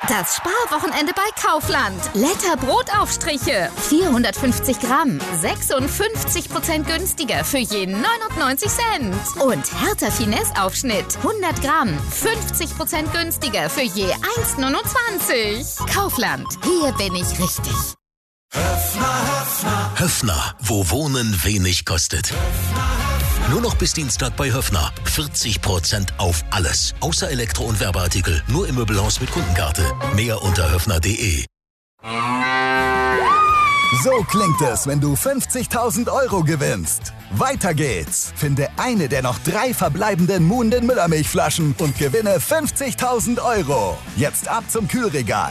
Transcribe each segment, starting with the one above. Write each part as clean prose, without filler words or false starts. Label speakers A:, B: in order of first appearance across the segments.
A: Das Sparwochenende bei Kaufland. Letter Brotaufstriche. 450 Gramm. 56% günstiger für je 99 Cent. Und Hertha Finesse Aufschnitt. 100 Gramm. 50% günstiger für je 1,29. Kaufland. Hier bin ich richtig.
B: Höffner, wo Wohnen wenig kostet. Nur noch bis Dienstag bei Höffner. 40% auf alles. Außer Elektro- und Werbeartikel. Nur im Möbelhaus mit Kundenkarte. Mehr unter höffner.de.
C: So klingt es, wenn du 50.000 € gewinnst. Weiter geht's. Finde eine der noch 3 verbleibenden Muhnden Müllermilchflaschen und gewinne 50.000 €. Jetzt ab zum Kühlregal.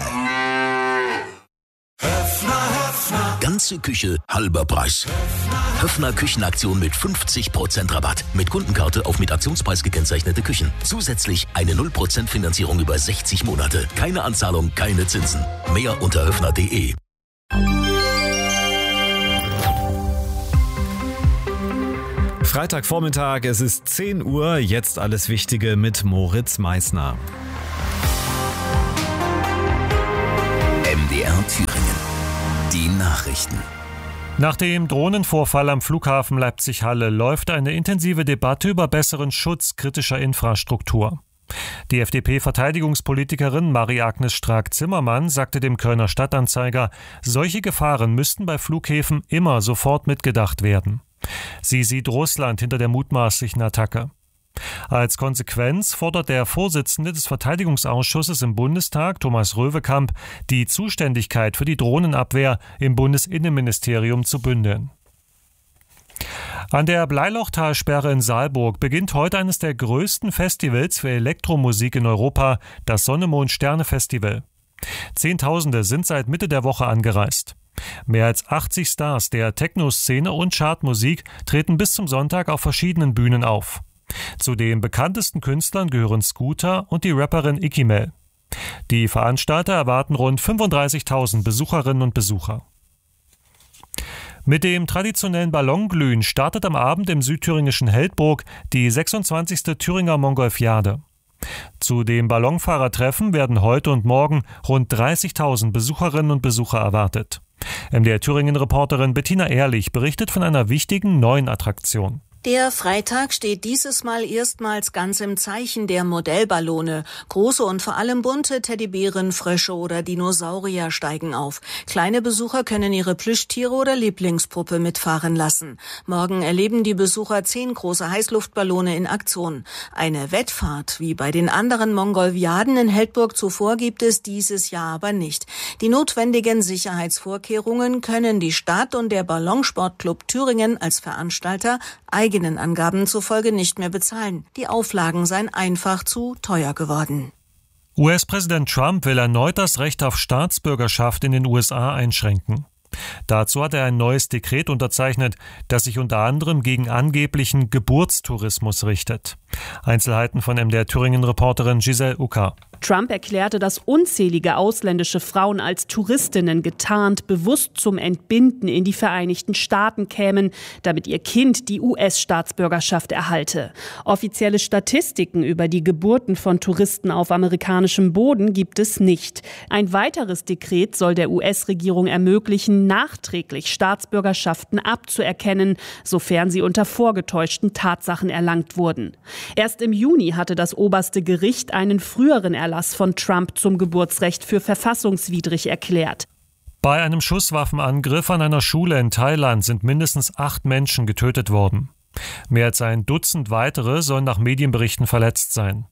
B: Ganze Küche, halber Preis. Höffner Küchenaktion mit 50% Rabatt. Mit Kundenkarte auf mit Aktionspreis gekennzeichnete Küchen. Zusätzlich eine 0% Finanzierung über 60 Monate. Keine Anzahlung, keine Zinsen. Mehr unter höffner.de.
D: Freitagvormittag, es ist 10 Uhr. Jetzt alles Wichtige mit Moritz Meissner.
B: MDR Thüringen. Die Nachrichten.
E: Nach dem Drohnenvorfall am Flughafen Leipzig-Halle läuft eine intensive Debatte über besseren Schutz kritischer Infrastruktur. Die FDP-Verteidigungspolitikerin Marie-Agnes Strack-Zimmermann sagte dem Kölner Stadtanzeiger, solche Gefahren müssten bei Flughäfen immer sofort mitgedacht werden. Sie sieht Russland hinter der mutmaßlichen Attacke. Als Konsequenz fordert der Vorsitzende des Verteidigungsausschusses im Bundestag, Thomas Röwekamp, die Zuständigkeit für die Drohnenabwehr im Bundesinnenministerium zu bündeln. An der Bleilochtalsperre in Saalburg beginnt heute eines der größten Festivals für Elektromusik in Europa, das Sonne-Mond-Sterne-Festival. Zehntausende sind seit Mitte der Woche angereist. Mehr als 80 Stars der Techno-Szene und Chartmusik treten bis zum Sonntag auf verschiedenen Bühnen auf. Zu den bekanntesten Künstlern gehören Scooter und die Rapperin Ikimel. Die Veranstalter erwarten rund 35.000 Besucherinnen und Besucher. Mit dem traditionellen Ballonglühen startet am Abend im südthüringischen Heldburg die 26. Thüringer Mongolfiade. Zu dem Ballonfahrertreffen werden heute und morgen rund 30.000 Besucherinnen und Besucher erwartet. MDR Thüringen-Reporterin Bettina Ehrlich berichtet von einer wichtigen neuen Attraktion.
F: Der Freitag steht dieses Mal erstmals ganz im Zeichen der Modellballone. Große und vor allem bunte Teddybären, Frösche oder Dinosaurier steigen auf. Kleine Besucher können ihre Plüschtiere oder Lieblingspuppe mitfahren lassen. Morgen erleben die Besucher 10 große Heißluftballone in Aktion. Eine Wettfahrt, wie bei den anderen Mongolfiaden in Heldburg zuvor, gibt es dieses Jahr aber nicht. Die notwendigen Sicherheitsvorkehrungen können die Stadt und der Ballonsportclub Thüringen als Veranstalter eigenen Angaben zufolge nicht mehr bezahlen. Die Auflagen seien einfach zu teuer geworden.
E: US-Präsident Trump will erneut das Recht auf Staatsbürgerschaft in den USA einschränken. Dazu hat er ein neues Dekret unterzeichnet, das sich unter anderem gegen angeblichen Geburtstourismus richtet. Einzelheiten von MDR Thüringen-Reporterin Giselle Ucker.
G: Trump erklärte, dass unzählige ausländische Frauen als Touristinnen getarnt bewusst zum Entbinden in die Vereinigten Staaten kämen, damit ihr Kind die US-Staatsbürgerschaft erhalte. Offizielle Statistiken über die Geburten von Touristen auf amerikanischem Boden gibt es nicht. Ein weiteres Dekret soll der US-Regierung ermöglichen, nachträglich Staatsbürgerschaften abzuerkennen, sofern sie unter vorgetäuschten Tatsachen erlangt wurden. Erst im Juni hatte das oberste Gericht einen früheren Erlass von Trump zum Geburtsrecht für verfassungswidrig erklärt.
E: Bei einem Schusswaffenangriff an einer Schule in Thailand sind mindestens 8 Menschen getötet worden. Mehr als ein Dutzend weitere sollen nach Medienberichten verletzt sein.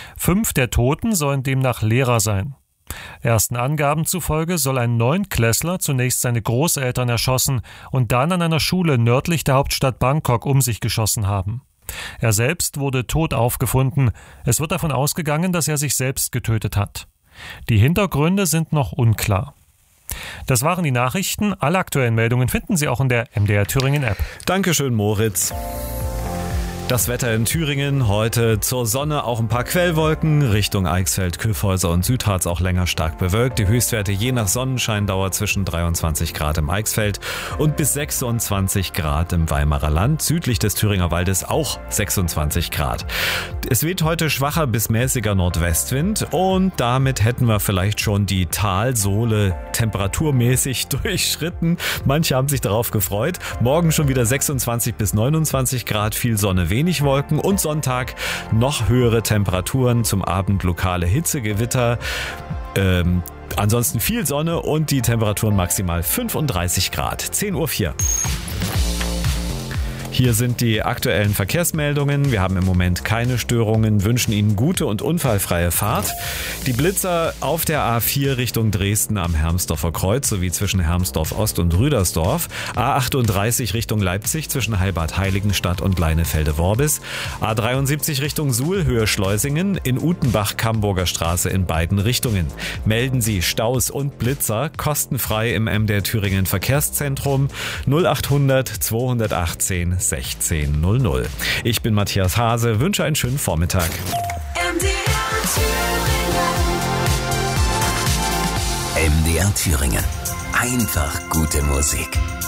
E: 5 der Toten sollen demnach Lehrer sein. Ersten Angaben zufolge soll ein 9-Klässler zunächst seine Großeltern erschossen und dann an einer Schule nördlich der Hauptstadt Bangkok um sich geschossen haben. Er selbst wurde tot aufgefunden. Es wird davon ausgegangen, dass er sich selbst getötet hat. Die Hintergründe sind noch unklar. Das waren die Nachrichten. Alle aktuellen Meldungen finden Sie auch in der MDR Thüringen App.
D: Dankeschön, Moritz. Das Wetter in Thüringen heute zur Sonne, auch ein paar Quellwolken, Richtung Eichsfeld, Kyffhäuser und Südharz auch länger stark bewölkt. Die Höchstwerte je nach Sonnenscheindauer zwischen 23 Grad im Eichsfeld und bis 26 Grad im Weimarer Land. Südlich des Thüringer Waldes auch 26 Grad. Es weht heute schwacher bis mäßiger Nordwestwind und damit hätten wir vielleicht schon die Talsohle temperaturmäßig durchschritten. Manche haben sich darauf gefreut. Morgen schon wieder 26 bis 29 Grad, viel Sonne, wenig Wolken und Sonntag noch höhere Temperaturen, zum Abend lokale Hitzegewitter. Ansonsten viel Sonne und die Temperaturen maximal 35 Grad. 10:04 Uhr. Hier sind die aktuellen Verkehrsmeldungen. Wir haben im Moment keine Störungen, wünschen Ihnen gute und unfallfreie Fahrt. Die Blitzer auf der A4 Richtung Dresden am Hermsdorfer Kreuz sowie zwischen Hermsdorf Ost und Rüdersdorf. A38 Richtung Leipzig zwischen Heilbad-Heiligenstadt und Leinefelde-Worbis. A73 Richtung Suhl, Höhe Schleusingen, in Utenbach-Camburger Straße in beiden Richtungen. Melden Sie Staus und Blitzer kostenfrei im MDR Thüringen Verkehrszentrum 0800 218 1600. Ich bin Matthias Hase, wünsche einen schönen Vormittag.
B: MDR Thüringen. Einfach gute Musik.